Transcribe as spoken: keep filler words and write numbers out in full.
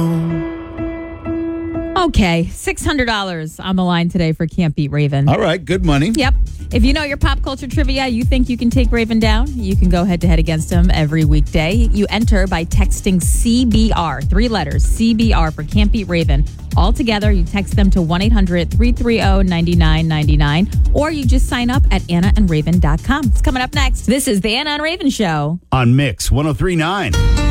Okay, six hundred dollars on the line today for Can't Beat Raven. All right, good money. Yep. If you know your pop culture trivia, you think you can take Raven down, you can go head to head against him every weekday. You enter by texting C B R, three letters, C B R for Can't Beat Raven. All together, you text them to one eight hundred three three zero nine nine nine nine, or you just sign up at anna and raven dot com. It's coming up next. This is the Anna and Raven Show On Mix one oh three point nine.